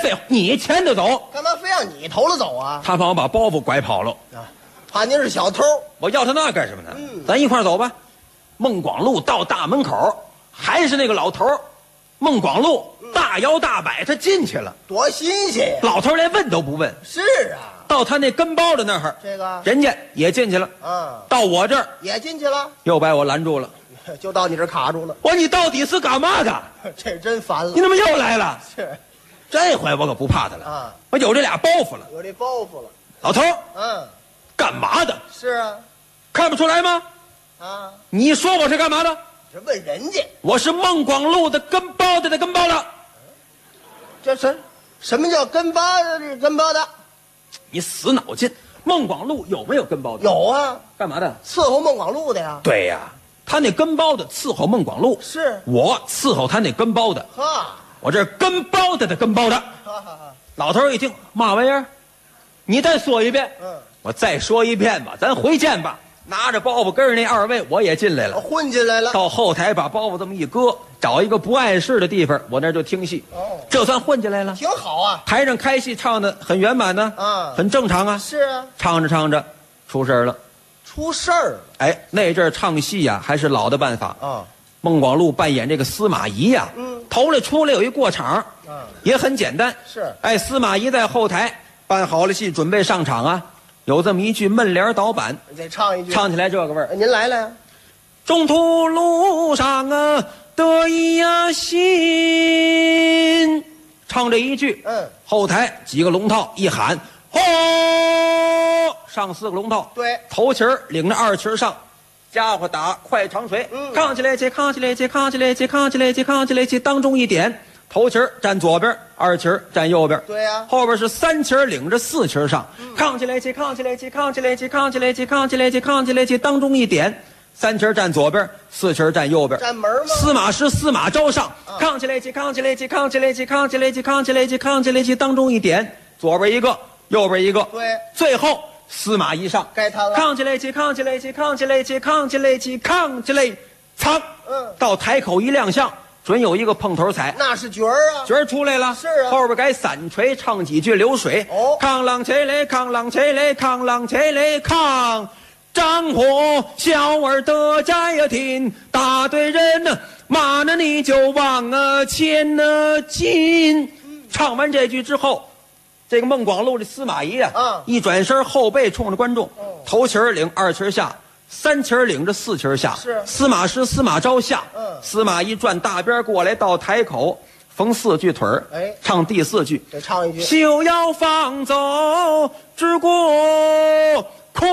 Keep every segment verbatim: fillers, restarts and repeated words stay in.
废话，你牵着走， 干嘛非让你头了走啊？ 他怕我把包袱拐跑了。 啊，怕您是小偷。 我要他那干什么呢？ 嗯咱一块儿走吧。孟广禄到大门口，还是那个老头儿。孟广禄大摇大摆，他进去了。 多新鲜呀！ 老头儿连问都不问。 是啊， 到他那跟包的那儿， 这个人家也进去了。 啊， 到我这儿也进去了， 又把我拦住了。 就到你这儿卡住了。 我说你到底是干嘛的？ 这真烦了你。怎么又来了？ 是这回我可不怕他了啊， 我有这俩包袱了。 有这包袱了。 老头儿嗯， 干嘛的？ 是啊， 看不出来吗？ 啊， 你说我是干嘛的？ 这问人家， 我是孟广禄的跟包的的跟包的。 这什什么叫跟巴的？这跟巴的你死脑筋！孟广禄有没有跟包的？ 有啊， 干嘛的？ 伺候孟广禄的呀。 对呀，他那跟包的伺候孟广禄， 是， 我伺候他那跟包的。 哈， 我这跟包的的跟包的。 哈哈哈。 老头儿一听，嘛玩意儿？你再说一遍。 嗯， 我再说一遍吧，咱回见吧。拿着包袱跟着那二位，我也进来了。 混进来了。 到后台把包袱这么一搁，找一个不碍事的地方，我那儿就听戏。 哦， 这算混进来了。 挺好啊。 台上开戏唱的很圆满呢， 啊很正常啊。 是啊， 唱着唱着，出事儿了。 出事儿了哎，那阵儿唱戏呀、还是老的办法。 啊。 孟广禄扮演这个司马懿呀、 嗯头来出来有一过场， 啊， 也很简单。 是哎，司马懿在后台办好了戏，准备上场啊。有这么一句闷帘导板， 你得唱一句。 唱起来这个味儿。 哎，您来了呀？ 中途路上啊，得意呀心。唱这一句， 嗯， 后台几个龙套一喊，嚯，上四个龙套， 对， 头旗儿领着二旗儿上，家伙打快长锤， 嗯扛起来去，扛起来去，扛起来去，扛起来去，扛起来去，当中一点，头旗儿站左边，二旗儿站右边， 对呀后边是三旗儿领着四旗儿上，扛起来去，扛起来去，扛起来去，扛起来去，扛起来去，扛起来去，当中一点，三旗儿站左边，四旗儿站右边， 站门吗？ 司马师司马昭上，扛起来去，扛起来去，扛起来去，扛起来去，扛起来去，扛起来去，当中一点，左边一个，右边一个， 对， 最后司马懿上， 该他了。 扛起来去，扛起来去，扛起来去，扛起来去，扛起来，噌， 嗯到台口一亮相，准有一个碰头彩。 那是角儿啊。 角儿出来了， 是啊后边改散锤，唱几句流水。 哦扛啷起来，扛啷起来，扛啷起来，扛。张火小儿得家庭，大队人呢，骂呢你就往啊前呢进。唱完这句之后，这个孟广禄的司马懿啊， 嗯一转身后背冲着观众， 哦头旗儿领二旗儿下，三旗儿领着四旗儿下， 是司马师司马昭下， 嗯司马懿转大边过来到台口，逢四句腿儿， 哎唱第四句， 得唱一句。 休要放走之过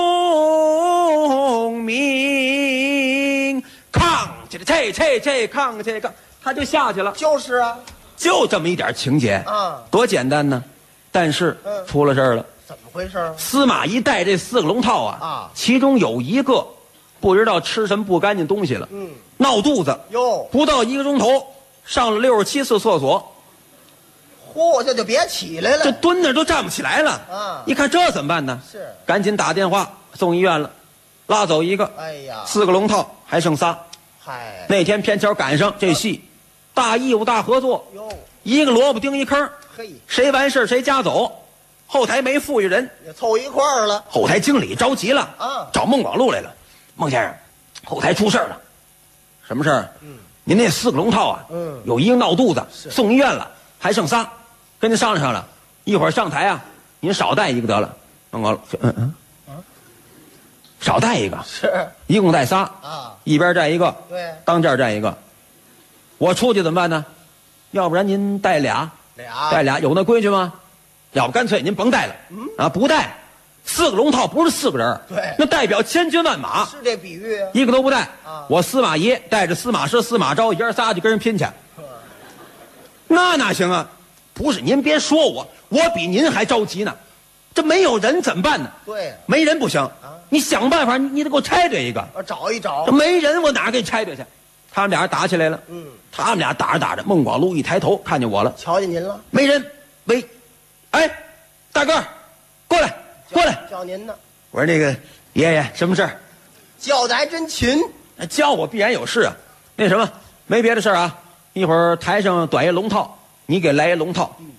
孔明，扛起来，这这这扛这个，他就下去了， 就是啊。 就这么一点情节， 啊， 多简单呢！但是嗯出了事儿了， 怎么回事儿？ 司马懿带这四个龙套啊， 啊其中有一个不知道吃什么不干净东西了， 嗯， 闹肚子， 哟， 不到一个钟头上了六十七次厕所， 嚯，这就别起来了。 这蹲那儿都站不起来了。 啊一看这怎么办呢？ 是， 赶紧打电话送医院了，拉走一个， 哎呀， 四个龙套还剩仨。 嗨， 那天偏巧赶上这戏，大义务大合作， 哟， 一个萝卜钉一坑， 嘿， 谁完事儿谁夹走。后台没富裕人， 也凑一块儿了。 后台经理着急了， 啊找孟广禄来了。孟先生，后台出事儿了，什么事儿？ 嗯， 您那四个龙套啊， 嗯有一个闹肚子， 是送医院了，还剩仨，跟您商量商量，一会儿上台啊，您少带一个得了。孟广禄，嗯嗯，少带一个， 是一共带仨， 啊， 一边站一个， 对， 当间站一个。我出去怎么办呢？要不然您带俩， 俩带俩有那规矩吗？要不干脆您甭带了，啊，不带，四个龙套不是四个人儿， 对那代表千军万马， 是这比喻啊。 一个都不带。 啊我司马懿带着司马师、司马昭，爷儿仨就跟人拼去，那哪行啊？不是您别说我，我比您还着急呢。这没有人怎么办呢？ 对， 没人不行，你想办法，你你得给我拆对一个。 我找一找这。没人，我哪给你拆对去？他们俩人打起来了。 嗯， 他们俩打着打着，孟广禄一抬头看见我了， 瞧见您了， 没人，喂，哎，大个儿，过来，过来。 叫您呢， 我说那个爷爷，什么事儿？ 叫的还真勤。 叫我必然有事啊。那什么，没别的事儿啊。一会儿台上短一龙套，你给来一龙套，